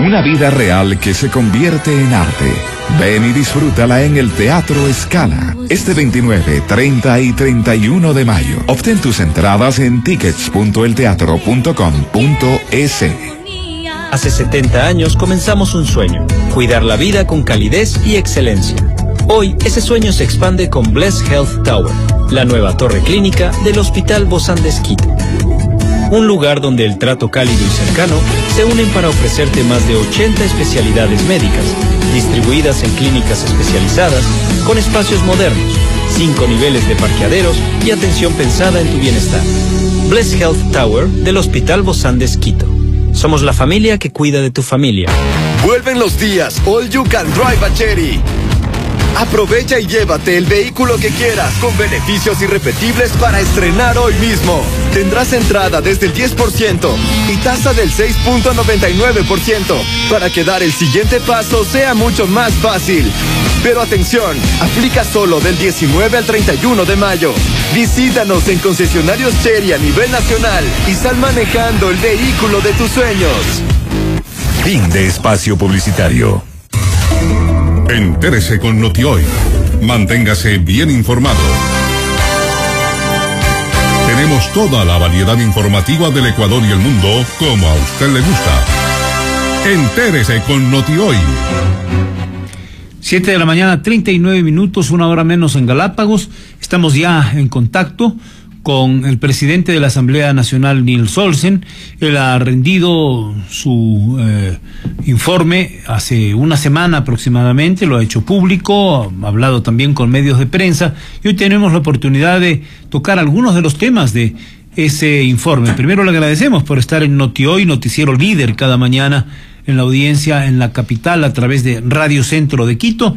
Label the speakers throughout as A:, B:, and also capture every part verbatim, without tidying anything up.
A: Una vida real que se convierte en arte. Ven y disfrútala en el Teatro Scala. Este veintinueve, treinta y treinta y uno de mayo. Obtén tus entradas en tickets punto el teatro punto com punto es.
B: Hace setenta años comenzamos un sueño. Cuidar la vida con calidez y excelencia. Hoy ese sueño se expande con Bless Health Tower, la nueva torre clínica del Hospital Bozán de Esquito. Un lugar donde el trato cálido y cercano se unen para ofrecerte más de ochenta especialidades médicas, distribuidas en clínicas especializadas, con espacios modernos, cinco niveles de parqueaderos y atención pensada en tu bienestar. Bless Health Tower del Hospital Bozán de Esquito. Somos la familia que cuida de tu familia.
C: Vuelven los días All You Can Drive a Chery. Aprovecha y llévate el vehículo que quieras con beneficios irrepetibles para estrenar hoy mismo. Tendrás entrada desde el diez por ciento y tasa del seis punto noventa y nueve por ciento para que dar el siguiente paso sea mucho más fácil. Pero atención, aplica solo del diecinueve al treinta y uno de mayo. Visítanos en concesionarios Chery a nivel nacional y sal manejando el vehículo de tus sueños.
D: Fin de espacio publicitario. Entérese con Notioy. Manténgase bien informado. Tenemos toda la variedad informativa del Ecuador y el mundo como a usted le gusta. Entérese con Notioy.
E: Siete de la mañana, treinta y nueve minutos, una hora menos en Galápagos. Estamos ya en contacto con el presidente de la Asamblea Nacional, Nils Olsen. Él ha rendido su eh, informe hace una semana aproximadamente, lo ha hecho público, ha hablado también con medios de prensa, y hoy tenemos la oportunidad de tocar algunos de los temas de ese informe. Primero le agradecemos por estar en Notioy, noticiero líder cada mañana en la audiencia en la capital a través de Radio Centro de Quito.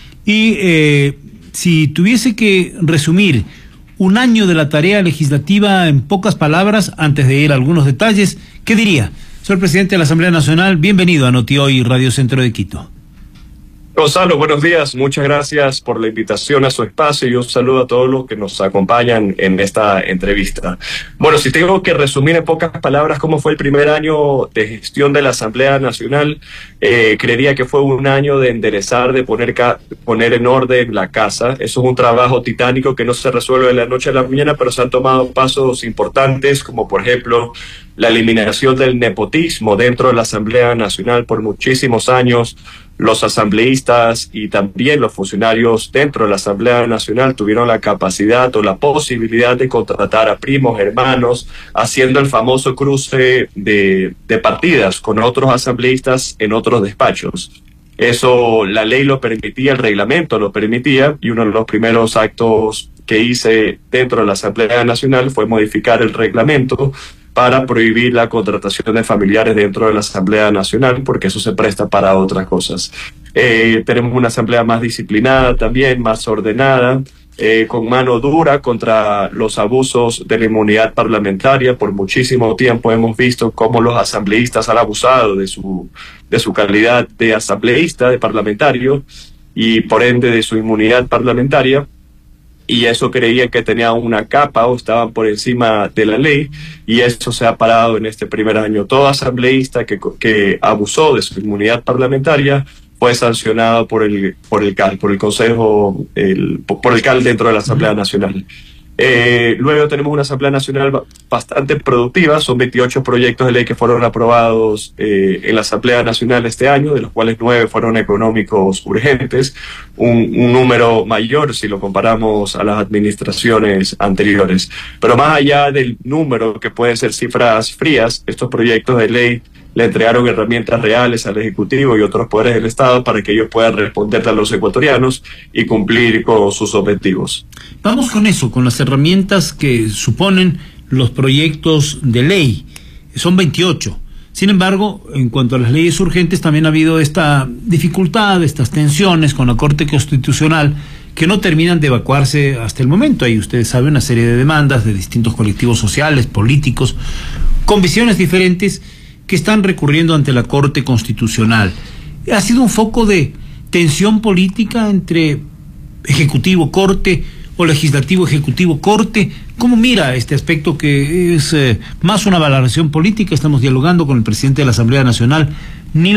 E: Y eh, si tuviese que resumir un año de la tarea legislativa en pocas palabras, antes de ir a algunos detalles, ¿qué diría? Señor presidente de la Asamblea Nacional, bienvenido a Notioy Radio Centro de Quito.
F: Gonzalo, buenos días. Muchas gracias por la invitación a su espacio y un saludo a todos los que nos acompañan en esta entrevista. Bueno, si tengo que resumir en pocas palabras cómo fue el primer año de gestión de la Asamblea Nacional, eh, creería que fue un año de enderezar, de poner, ca poner en orden la casa. Eso es un trabajo titánico que no se resuelve de la noche a la mañana, pero se han tomado pasos importantes, como por ejemplo la eliminación del nepotismo dentro de la Asamblea Nacional. Por muchísimos años los asambleístas y también los funcionarios dentro de la Asamblea Nacional tuvieron la capacidad o la posibilidad de contratar a primos, hermanos, haciendo el famoso cruce de, de partidas con otros asambleístas en otros despachos. Eso la ley lo permitía, el reglamento lo permitía, y uno de los primeros actos que hice dentro de la Asamblea Nacional fue modificar el reglamento para prohibir la contratación de familiares dentro de la Asamblea Nacional, porque eso se presta para otras cosas. Eh, tenemos una Asamblea más disciplinada también, más ordenada, eh, con mano dura contra los abusos de la inmunidad parlamentaria. Por muchísimo tiempo hemos visto cómo los asambleístas han abusado de su, de su calidad de asambleísta, de parlamentario, y por ende de su inmunidad parlamentaria. Y eso creía que tenía una capa o estaban por encima de la ley, y eso se ha parado en este primer año. Todo asambleísta que, que abusó de su inmunidad parlamentaria fue sancionado por el por el C A L, por el Consejo, el, por el C A L dentro de la Asamblea Nacional. Eh, luego tenemos una Asamblea Nacional bastante productiva. Son veintiocho proyectos de ley que fueron aprobados eh, en la Asamblea Nacional este año, de los cuales nueve fueron económicos urgentes, un, un número mayor si lo comparamos a las administraciones anteriores. Pero más allá del número, que pueden ser cifras frías, estos proyectos de ley le entregaron herramientas reales al Ejecutivo y otros poderes del Estado para que ellos puedan responder a los ecuatorianos y cumplir con sus objetivos.
E: Vamos con eso, con las herramientas que suponen los proyectos de ley. Son veintiocho. Sin embargo, en cuanto a las leyes urgentes, también ha habido esta dificultad, estas tensiones con la Corte Constitucional que no terminan de evacuarse hasta el momento. Ahí ustedes saben, una serie de demandas de distintos colectivos sociales, políticos, con visiones diferentes, que están recurriendo ante la Corte Constitucional. Ha sido un foco de tensión política entre Ejecutivo, Corte, o Legislativo, Ejecutivo, Corte. ¿Cómo mira este aspecto que es eh, más una valoración política? Estamos dialogando con el presidente de la Asamblea Nacional, Nils